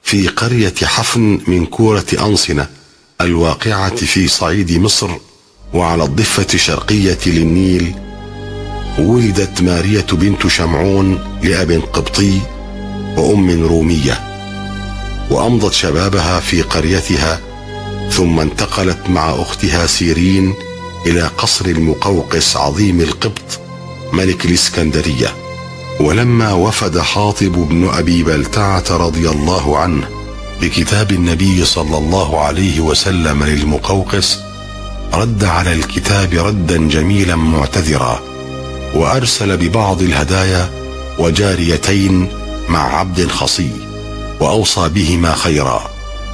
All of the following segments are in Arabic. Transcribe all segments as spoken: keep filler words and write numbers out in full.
في قرية حفن من كورة أنصنة الواقعة في صعيد مصر وعلى الضفة الشرقية للنيل، ولدت مارية بنت شمعون لأب قبطي وأم رومية، وأمضت شبابها في قريتها، ثم انتقلت مع أختها سيرين إلى قصر المقوقس عظيم القبط ملك الإسكندرية. ولما وفد حاطب بن أبي بلتعة رضي الله عنه بكتاب النبي صلى الله عليه وسلم للمقوقس، رد على الكتاب ردا جميلا معتذرا، وأرسل ببعض الهدايا وجاريتين مع عبد خصي، وأوصى بهما خيرا.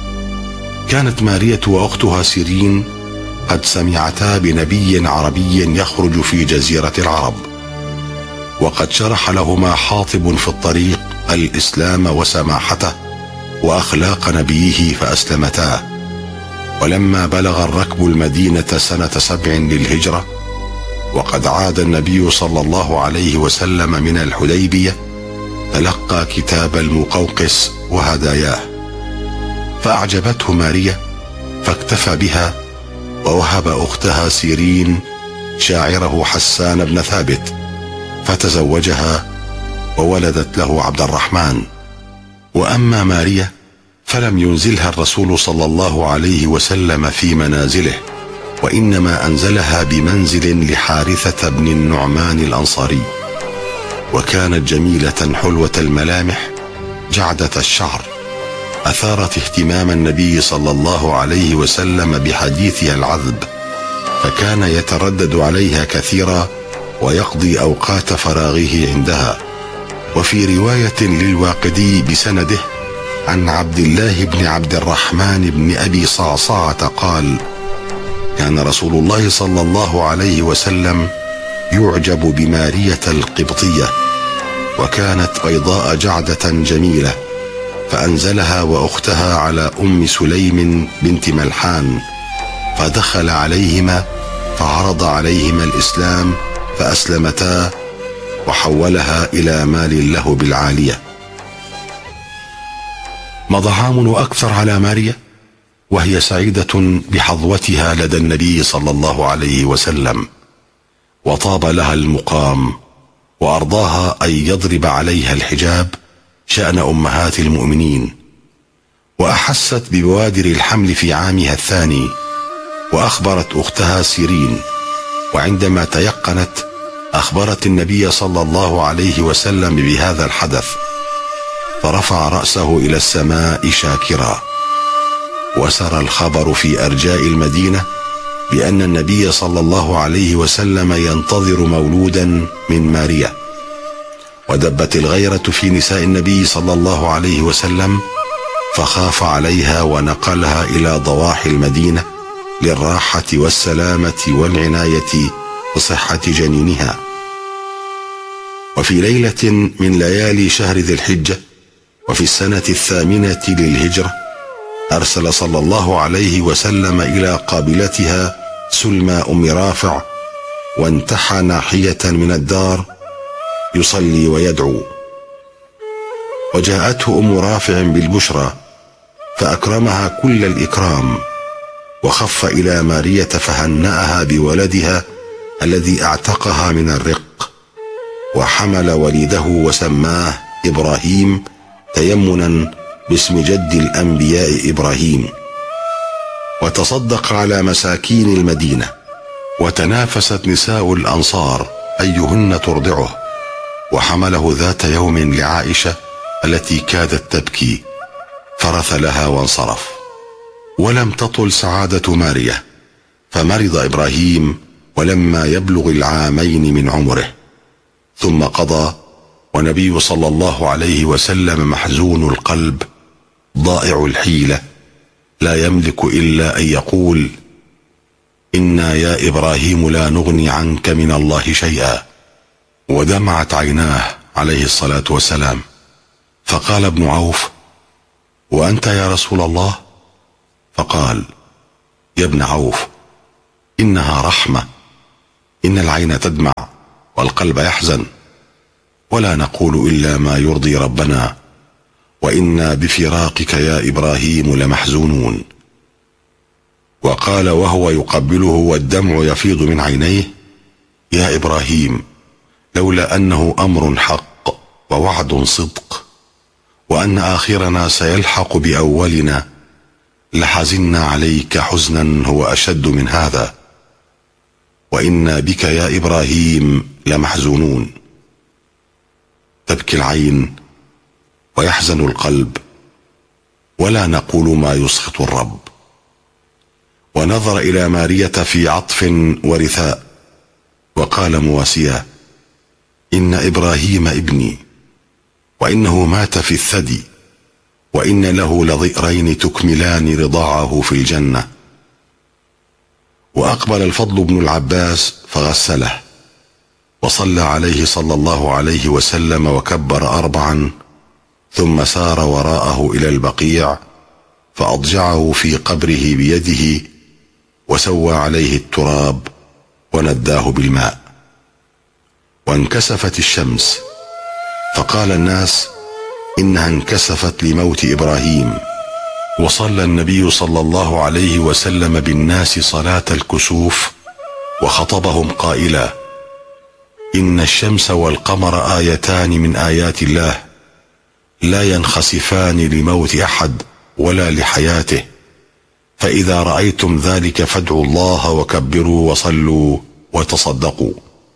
كانت مارية وأختها سيرين قد سمعتا بنبي عربي يخرج في جزيرة العرب، وقد شرح لهما حاطب في الطريق الإسلام وسماحته وأخلاق نبيه فأسلمتا. ولما بلغ الركب المدينة سنة سبع للهجرة، وقد عاد النبي صلى الله عليه وسلم من الحديبية، تلقى كتاب المقوقس وهداياه، فأعجبته مارية فاكتفى بها، ووهب أختها سيرين شاعره حسان بن ثابت، فتزوجها وولدت له عبد الرحمن. وأما مارية فلم ينزلها الرسول صلى الله عليه وسلم في منازله، وإنما أنزلها بمنزل لحارثة بن النعمان الأنصاري، وكانت جميلة حلوة الملامح جعدة الشعر، أثارت اهتمام النبي صلى الله عليه وسلم بحديثها العذب، فكان يتردد عليها كثيرا ويقضي أوقات فراغه عندها. وفي رواية للواقدي بسنده عن عبد الله بن عبد الرحمن بن أبي صعصعة قال: كان رسول الله صلى الله عليه وسلم يعجب بمارية القبطية، وكانت بيضاء جعدة جميلة، فأنزلها وأختها على أم سليم بنت ملحان، فدخل عليهما فعرض عليهما الإسلام فأسلمتا، وحولها إلى مال له بالعالية. مضى عام وأكثر على مارية وهي سعيدة بحظوتها لدى النبي صلى الله عليه وسلم، وطاب لها المقام، وأرضاها أن يضرب عليها الحجاب شأن أمهات المؤمنين. وأحست ببوادر الحمل في عامها الثاني، وأخبرت أختها سيرين، وعندما تيقنت أخبرت النبي صلى الله عليه وسلم بهذا الحدث، فرفع رأسه إلى السماء شاكرا. وسرى الخبر في أرجاء المدينة بأن النبي صلى الله عليه وسلم ينتظر مولودا من مارية، ودبت الغيرة في نساء النبي صلى الله عليه وسلم، فخاف عليها ونقلها إلى ضواحي المدينة للراحة والسلامة والعناية بصحة جنينها. وفي ليلة من ليالي شهر ذي الحجة وفي السنة الثامنة للهجرة، أرسل صلى الله عليه وسلم إلى قابلتها سلمى أم رافع، وانتحى ناحية من الدار يصلي ويدعو. وجاءته أم رافع بالبشرى، فأكرمها كل الإكرام، وخف إلى مارية فهنأها بولدها الذي اعتقها من الرق، وحمل ولده وسماه إبراهيم تيمنا باسم جد الأنبياء إبراهيم. وتصدق على مساكين المدينة، وتنافست نساء الأنصار أيهن ترضعه، وحمله ذات يوم لعائشة التي كادت تبكي، فرث لها وانصرف. ولم تطل سعادة مارية، فمرض إبراهيم ولما يبلغ العامين من عمره، ثم قضى، ونبي صلى الله عليه وسلم محزون القلب ضائع الحيلة، لا يملك إلا أن يقول: إنا يا إبراهيم لا نغني عنك من الله شيئا. ودمعت عيناه عليه الصلاة والسلام، فقال ابن عوف: وأنت يا رسول الله؟ فقال: يا ابن عوف، إنها رحمة، إن العين تدمع والقلب يحزن، ولا نقول إلا ما يرضي ربنا، وإنا بفراقك يا إبراهيم لمحزونون. وقال وهو يقبله والدمع يفيض من عينيه: يا إبراهيم، لولا أنه أمر حق ووعد صدق، وأن آخرنا سيلحق بأولنا، لحزنا عليك حزنا هو أشد من هذا، وإنا بك يا إبراهيم لمحزونون. تبكي العين ويحزن القلب، ولا نقول ما يسخط الرب. ونظر إلى مارية في عطف ورثاء، وقال مواسيا: إن إبراهيم ابني، وإنه مات في الثدي، وإن له لضئرين تكملان رضاعه في الجنة. وأقبل الفضل بن العباس فغسله، وصلى عليه صلى الله عليه وسلم وكبر أربعا، ثم سار وراءه إلى البقيع فأضجعه في قبره بيده، وسوى عليه التراب ونداه بالماء. وانكسفت الشمس، فقال الناس: إنها انكسفت لموت إبراهيم. وصلى النبي صلى الله عليه وسلم بالناس صلاة الكسوف، وخطبهم قائلا: إن الشمس والقمر آيتان من آيات الله، لا ينخسفان لموت أحد ولا لحياته، فإذا رأيتم ذلك فادعوا الله وكبروا وصلوا وتصدقوا.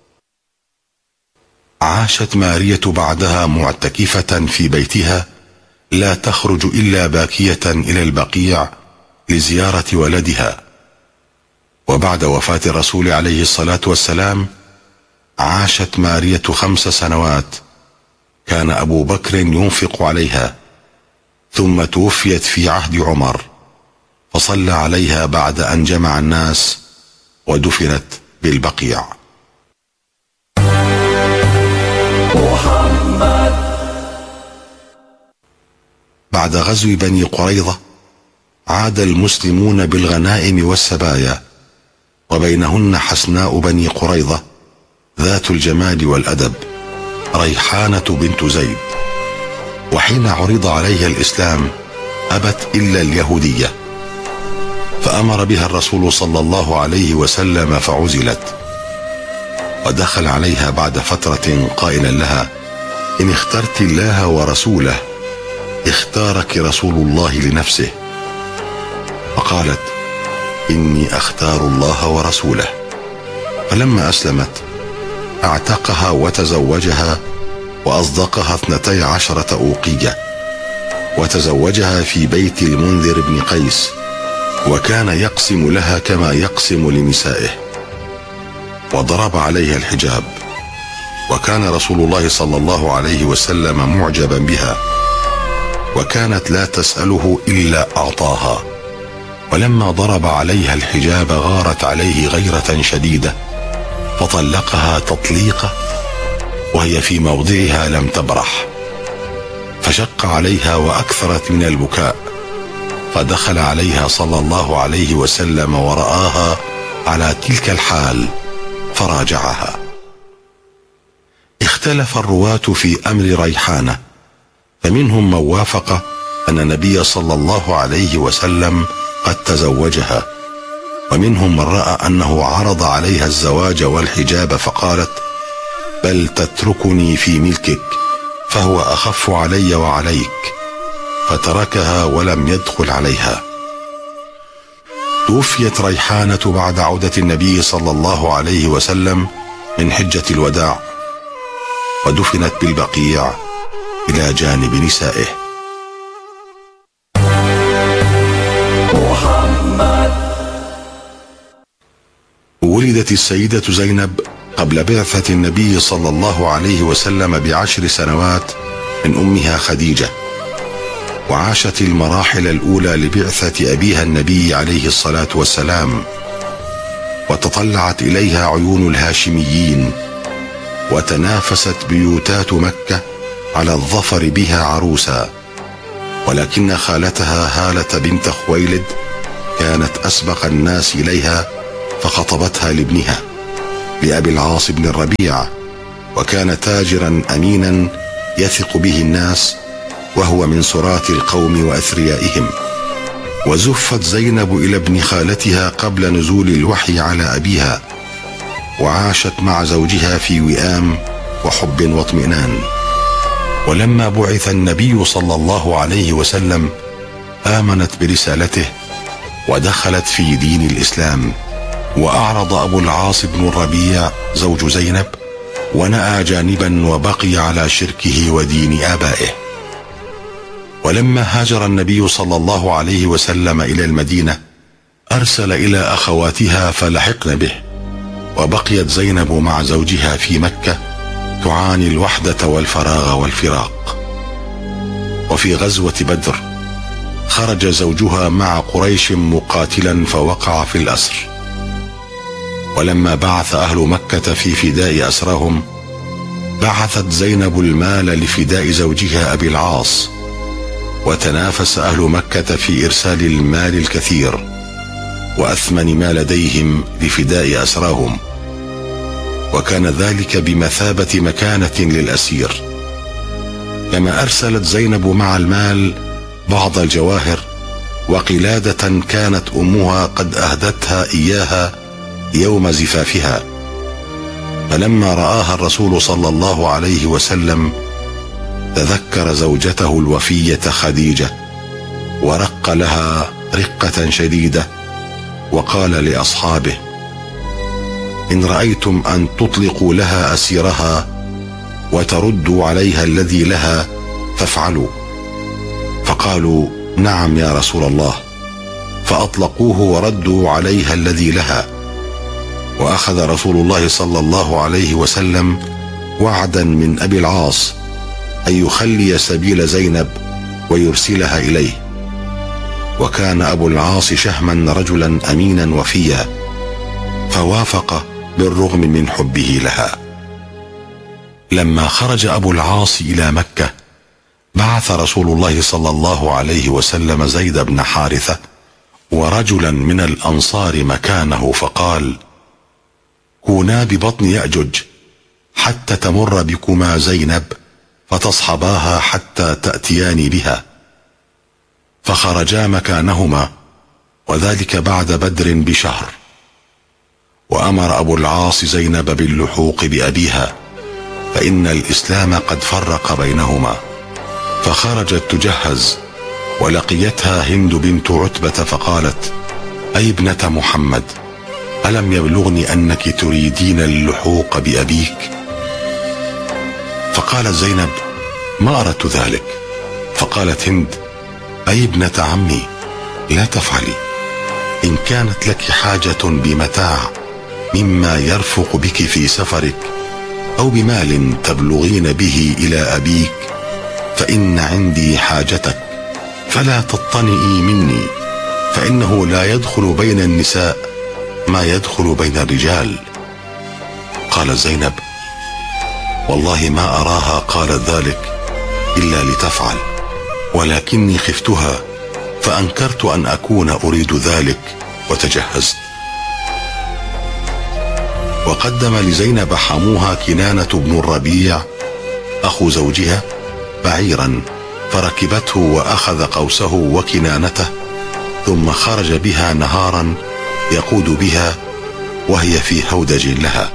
عاشت مارية بعدها معتكفة في بيتها، لا تخرج إلا باكية إلى البقيع لزيارة ولدها. وبعد وفاة الرسول عليه الصلاة والسلام عاشت مارية خمس سنوات، كان أبو بكر ينفق عليها، ثم توفيت في عهد عمر، فصلى عليها بعد أن جمع الناس، ودفنت بالبقيع. محمد. بعد غزو بني قريظة عاد المسلمون بالغنائم والسبايا، وبينهن حسناء بني قريظة ذات الجمال والأدب، ريحانة بنت زيد. وحين عرض عليها الإسلام أبت إلا اليهودية، فأمر بها الرسول صلى الله عليه وسلم فعزلت. ودخل عليها بعد فترة قائلا لها: إن اخترت الله ورسوله اختارك رسول الله لنفسه. فقالت: إني أختار الله ورسوله. فلما أسلمت اعتقها وتزوجها، وأصدقها اثنتي عشرة أوقية، وتزوجها في بيت المنذر بن قيس، وكان يقسم لها كما يقسم لنسائه، وضرب عليها الحجاب. وكان رسول الله صلى الله عليه وسلم معجبا بها، وكانت لا تسأله إلا أعطاها. ولما ضرب عليها الحجاب غارت عليه غيرة شديدة، فطلقها تطليقة وهي في موضعها لم تبرح، فشق عليها وأكثرت من البكاء، فدخل عليها صلى الله عليه وسلم ورآها على تلك الحال فراجعها. اختلف الرواة في أمر ريحانة، فمنهم من وافق أن النبي صلى الله عليه وسلم قد تزوجها، ومنهم من رأى أنه عرض عليها الزواج والحجاب فقالت: بل تتركني في ملكك، فهو أخف علي وعليك، فتركها ولم يدخل عليها. توفيت ريحانة بعد عودة النبي صلى الله عليه وسلم من حجة الوداع، ودفنت بالبقيع إلى جانب نسائه. محمد. ولدت السيدة زينب قبل بعثة النبي صلى الله عليه وسلم بعشر سنوات من أمها خديجة، وعاشت المراحل الأولى لبعثة أبيها النبي عليه الصلاة والسلام، وتطلعت إليها عيون الهاشميين، وتنافست بيوتات مكة على الظفر بها عروسا، ولكن خالتها هالة بنت خويلد كانت أسبق الناس إليها، فخطبتها لابنها لأبي العاص بن الربيع، وكان تاجرا أمينا يثق به الناس، وهو من سرات القوم وأثريائهم. وزفت زينب إلى ابن خالتها قبل نزول الوحي على أبيها، وعاشت مع زوجها في وئام وحب واطمئنان. ولما بعث النبي صلى الله عليه وسلم آمنت برسالته ودخلت في دين الإسلام. وأعرض أبو العاص بن الربيع زوج زينب ونأى جانبا وبقي على شركه ودين آبائه. ولما هاجر النبي صلى الله عليه وسلم إلى المدينة أرسل إلى أخواتها فلحقن به، وبقيت زينب مع زوجها في مكة تعاني الوحدة والفراغ والفراق. وفي غزوة بدر خرج زوجها مع قريش مقاتلا فوقع في الأسر. ولما بعث أهل مكة في فداء أسراهم بعثت زينب المال لفداء زوجها أبي العاص، وتنافس أهل مكة في إرسال المال الكثير وأثمن ما لديهم لفداء أسراهم، وكان ذلك بمثابة مكانة للأسير. كما أرسلت زينب مع المال بعض الجواهر وقلادة كانت أمها قد أهدتها إياها يوم زفافها. فلما رآها الرسول صلى الله عليه وسلم تذكر زوجته الوفية خديجة ورق لها رقة شديدة، وقال لأصحابه: إن رأيتم أن تطلقوا لها أسيرها وتردوا عليها الذي لها فافعلوا. فقالوا: نعم يا رسول الله. فأطلقوه وردوا عليها الذي لها. وأخذ رسول الله صلى الله عليه وسلم وعدا من أبي العاص أن يخلي سبيل زينب ويرسلها إليه. وكان أبو العاص شهما رجلا أمينا وفيا، فوافق بالرغم من حبه لها. لما خرج أبو العاص إلى مكة بعث رسول الله صلى الله عليه وسلم زيد بن حارثة ورجلا من الأنصار مكانه، فقال: كونا ببطن يأجج حتى تمر بكما زينب فتصحباها حتى تأتيان بها. فخرجا مكانهما، وذلك بعد بدر بشهر. وأمر أبو العاص زينب باللحوق بأبيها، فإن الإسلام قد فرق بينهما. فخرجت تجهز، ولقيتها هند بنت عتبة فقالت: أي ابنة محمد، ألم يبلغني أنك تريدين اللحوق بأبيك؟ فقالت زينب: ما أردت ذلك. فقالت هند: أي ابنة عمي، لا تفعلي. إن كانت لك حاجة بمتاع مما يرفق بك في سفرك أو بمال تبلغين به إلى أبيك فإن عندي حاجتك، فلا تطنئي مني، فإنه لا يدخل بين النساء ما يدخل بين الرجال. قالت زينب: والله ما أراها قالت ذلك إلا لتفعل، ولكني خفتها فأنكرت أن أكون أريد ذلك وتجهزت. وقدم لزينب حموها كنانة بن الربيع أخو زوجها بعيرا، فركبته وأخذ قوسه وكنانته، ثم خرج بها نهارا يقود بها وهي في هودج لها.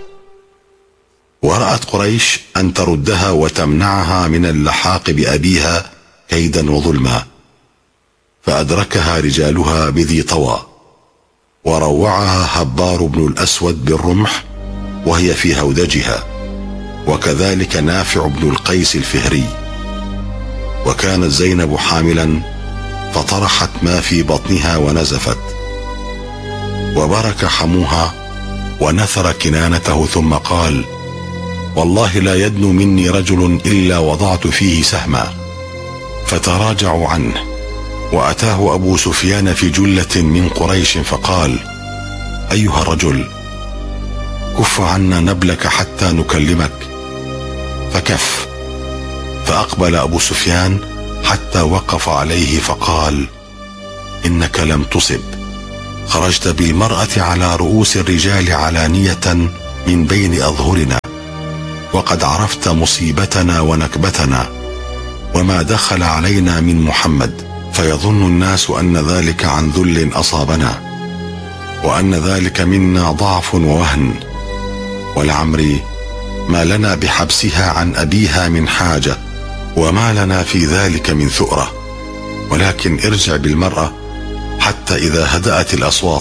ورأت قريش أن تردها وتمنعها من اللحاق بأبيها كيدا وظلما، فأدركها رجالها بذي طوى، وروعها هبار بن الأسود بالرمح وهي في هودجها، وكذلك نافع بن القيس الفهري. وكانت زينب حاملا فطرحت ما في بطنها ونزفت. وبرك حموها ونثر كنانته ثم قال: والله لا يدنو مني رجل إلا وضعت فيه سهما. فتراجعوا عنه، وأتاه أبو سفيان في جلة من قريش فقال: أيها الرجل، كف عنا نبلك حتى نكلمك. فكف، فأقبل أبو سفيان حتى وقف عليه فقال: إنك لم تصب، خرجت بالمرأة على رؤوس الرجال علانية من بين أظهرنا، وقد عرفت مصيبتنا ونكبتنا، وما دخل علينا من محمد، فيظن الناس أن ذلك عن ذل أصابنا، وأن ذلك منا ضعف ووهن. ولعمري ما لنا بحبسها عن أبيها من حاجة، وما لنا في ذلك من ثؤرة، ولكن ارجع بالمرأة حتى إذا هدأت الأصوات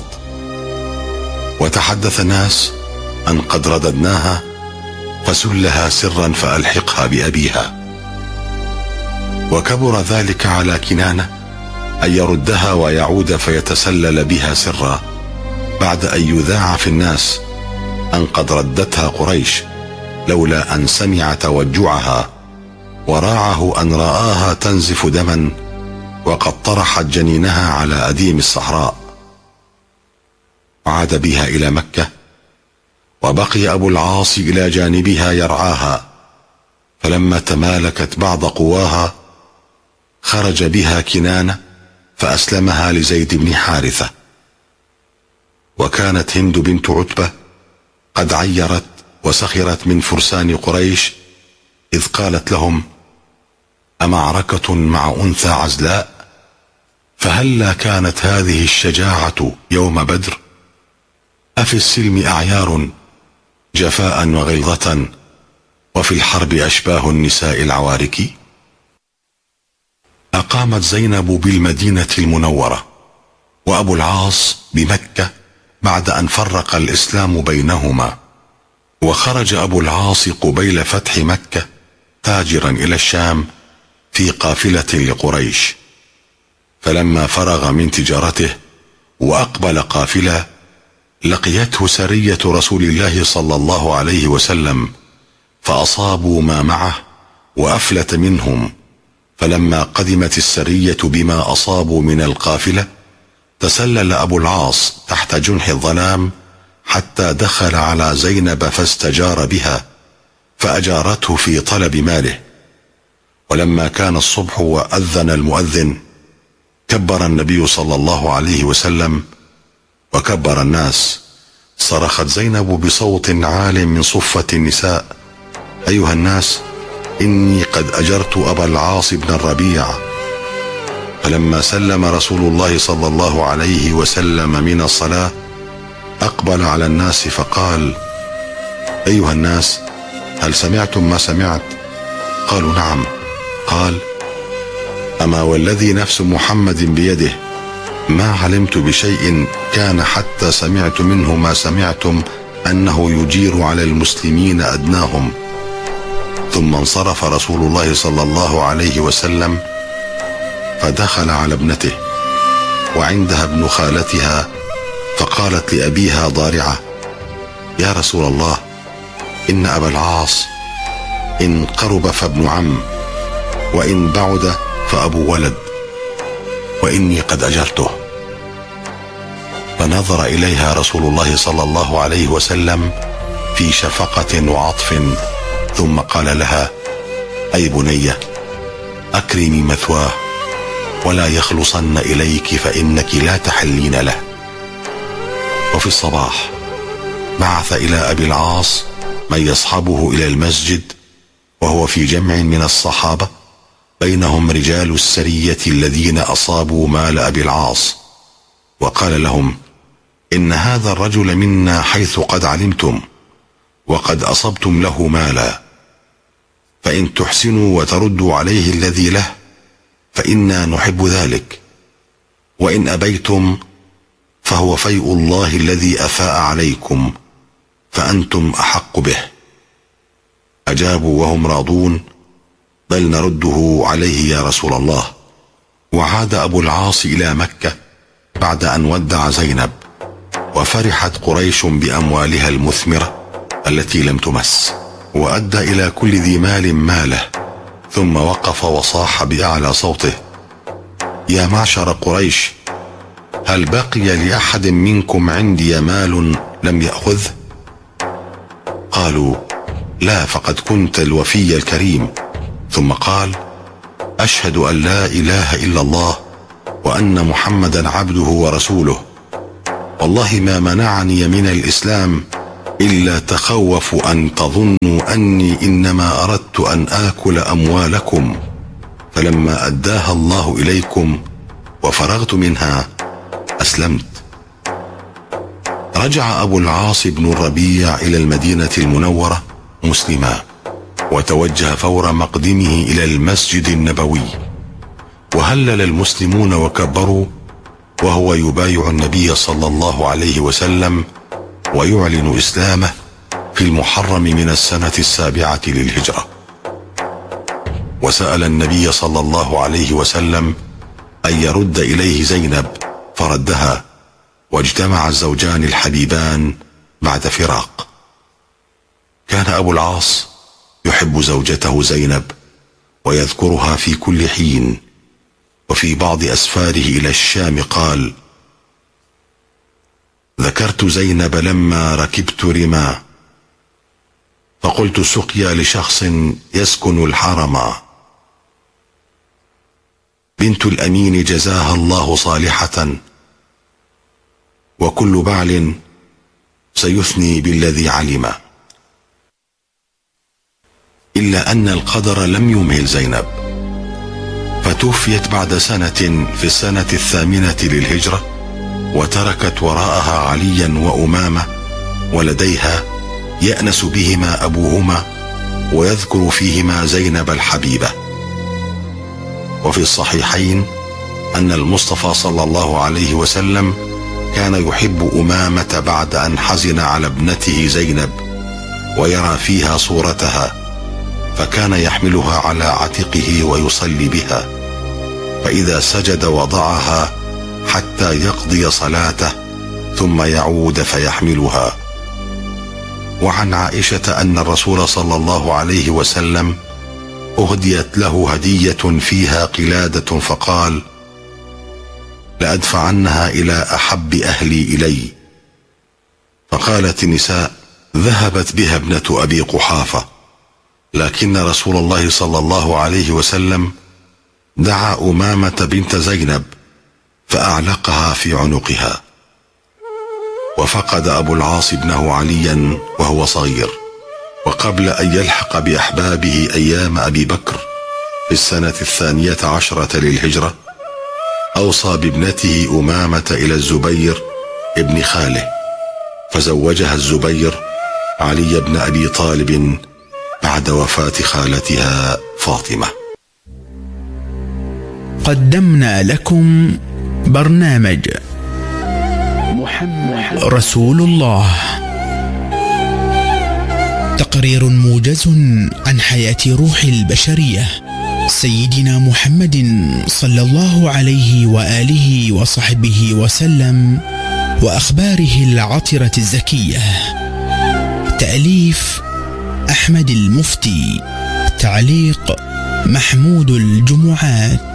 وتحدث الناس أن قد رددناها، فسلها سرا فألحقها بأبيها. وكبر ذلك على كنانة أن يردها ويعود فيتسلل بها سرا، بعد أن يذاع في الناس أن قد ردتها قريش، لولا أن سمع توجعها وراعه أن رآها تنزف دما وقد طرحت جنينها على أديم الصحراء. وعاد بها إلى مكة، وبقي أبو العاص إلى جانبها يرعاها، فلما تمالكت بعض قواها خرج بها كنانة فأسلمها لزيد بن حارثة. وكانت هند بنت عتبة قد عيرت وسخرت من فرسان قريش، إذ قالت لهم: أمعركة مع أنثى عزلاء؟ فهلا كانت هذه الشجاعة يوم بدر؟ أفي السلم أعيار جفاء وغلظة، وفي الحرب أشباه النساء العوارك؟ أقامت زينب بالمدينة المنورة، وأبو العاص بمكة بعد أن فرق الإسلام بينهما. وخرج أبو العاص قبيل فتح مكة تاجرا إلى الشام في قافلة لقريش، فلما فرغ من تجارته وأقبل قافلة لقيته سرية رسول الله صلى الله عليه وسلم، فأصابوا ما معه وأفلت منهم. فلما قدمت السرية بما أصابوا من القافلة، تسلل أبو العاص تحت جنح الظلام حتى دخل على زينب فاستجار بها، فأجارته في طلب ماله. ولما كان الصبح وأذن المؤذن، كبر النبي صلى الله عليه وسلم وكبر الناس. صرخت زينب بصوت عال من صفة النساء: أيها الناس، إني قد أجرت أبا العاص بن الربيع. فلما سلم رسول الله صلى الله عليه وسلم من الصلاة، أقبل على الناس فقال: أيها الناس، هل سمعتم ما سمعت؟ قالوا: نعم. قال: أما والذي نفس محمد بيده ما علمت بشيء كان حتى سمعت منه ما سمعتم، أنه يجير على المسلمين أدناهم. ثم انصرف رسول الله صلى الله عليه وسلم فدخل على ابنته وعندها ابن خالتها، فقالت لأبيها ضارعة: يا رسول الله، إن أبا العاص إن قرب فابن عم، وإن بعد فأبو ولد، وإني قد أجرته. فنظر إليها رسول الله صلى الله عليه وسلم في شفقة وعطف، ثم قال لها: أي بنية، أكرمي مثواه ولا يخلصن إليك، فإنك لا تحلين له. وفي الصباح بعث إلى أبي العاص من يصحبه إلى المسجد، وهو في جمع من الصحابة، بينهم رجال السرية الذين أصابوا مال أبي العاص، وقال لهم: إن هذا الرجل منا حيث قد علمتم، وقد أصبتم له مالا، فإن تحسنوا وتردوا عليه الذي له فإنا نحب ذلك، وإن أبيتم فهو فيء الله الذي أفاء عليكم، فأنتم أحق به. أجابوا وهم راضون: بل نرده عليه يا رسول الله. وعاد أبو العاص إلى مكة بعد أن ودع زينب، وفرحت قريش بأموالها المثمرة التي لم تمس، وأدى إلى كل ذي مال ماله، ثم وقف وصاح بأعلى صوته: يا معشر قريش، هل بقي لأحد منكم عندي مال لم يأخذه؟ قالوا: لا، فقد كنت الوفي الكريم. ثم قال: أشهد أن لا إله إلا الله وأن محمدا عبده ورسوله، والله ما منعني من الإسلام إلا تخوف أن تظنوا أني إنما أردت أن آكل أموالكم، فلما أداها الله إليكم وفرغت منها أسلمت. رجع أبو العاص بن الربيع إلى المدينة المنورة مسلما، وتوجه فور مقدمه إلى المسجد النبوي، وهلل المسلمون وكبروا وهو يبايع النبي صلى الله عليه وسلم ويعلن إسلامه في المحرم من السنة السابعة للهجرة. وسأل النبي صلى الله عليه وسلم أن يرد إليه زينب فردها، واجتمع الزوجان الحبيبان بعد فراق. كان أبو العاص يحب زوجته زينب ويذكرها في كل حين، وفي بعض أسفاره إلى الشام قال: ذكرت زينب لما ركبت رما، فقلت سقيا لشخص يسكن الحرما، بنت الأمين جزاها الله صالحة، وكل بعل سيثني بالذي علم. إلا أن القدر لم يمهل زينب، فتوفيت بعد سنة في السنة الثامنة للهجرة، وتركت وراءها عليا وأمامة، ولديها يأنس بهما أبوهما ويذكر فيهما زينب الحبيبة. وفي الصحيحين أن المصطفى صلى الله عليه وسلم كان يحب أمامة بعد أن حزن على ابنته زينب ويرى فيها صورتها، فكان يحملها على عاتقه ويصلي بها، فإذا سجد وضعها حتى يقضي صلاته ثم يعود فيحملها. وعن عائشة أن الرسول صلى الله عليه وسلم أهديت له هدية فيها قلادة فقال: لأدفعنها إلى أحب أهلي إلي. فقالت النساء: ذهبت بها ابنة أبي قحافة، لكن رسول الله صلى الله عليه وسلم دعا أمامة بنت زينب فأعلقها في عنقها. وفقد أبو العاص ابنه عليا وهو صغير، وقبل أن يلحق بأحبابه أيام أبي بكر في السنة الثانية عشرة للهجرة، أوصى بابنته أمامة إلى الزبير ابن خاله، فزوجها الزبير علي بن أبي طالب بعد وفاة خالتها فاطمة. قدمنا لكم برنامج محمد رسول الله، تقرير موجز عن حياة روح البشرية سيدنا محمد صلى الله عليه وآله وصحبه وسلم، وأخباره العطرة الزكية. تأليف أحمد المفتي، تعليق محمود الجمعات.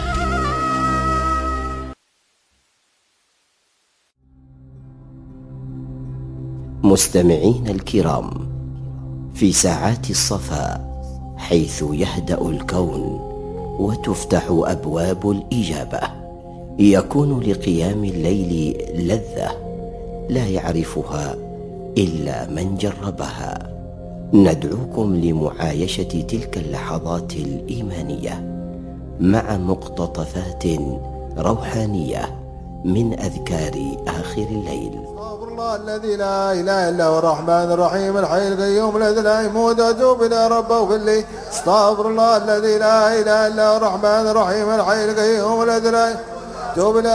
مستمعين الكرام، في ساعات الصفاء حيث يهدأ الكون وتفتح أبواب الإجابة، يكون لقيام الليل لذة لا يعرفها إلا من جربها. ندعوكم لمعايشة تلك اللحظات الإيمانية مع مقتطفات روحانية من أذكار آخر الليل. استغفر الله الذي لا إله إلا هو الرحمن الرحيم الحي القيوم الذي لا يموت وأتوب إلى ربه وفي الليل. استغفر الله الذي لا إله إلا هو الرحمن الرحيم الحي القيوم الذي لا يموت وأتوب إلى